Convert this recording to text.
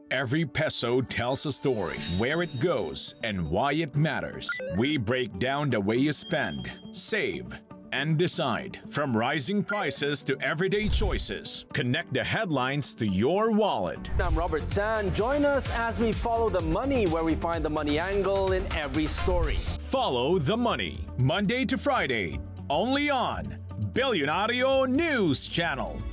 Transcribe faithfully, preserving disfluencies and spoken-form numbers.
Every peso tells a story, where it goes, and why it matters. We break down the way you spend, save, and decide. From rising prices to everyday choices, connect the headlines to your wallet. I'm Robert San. Join us as we follow the money, where we find the money angle in every story. Follow the money, Monday to Friday, only on Billionario News Channel.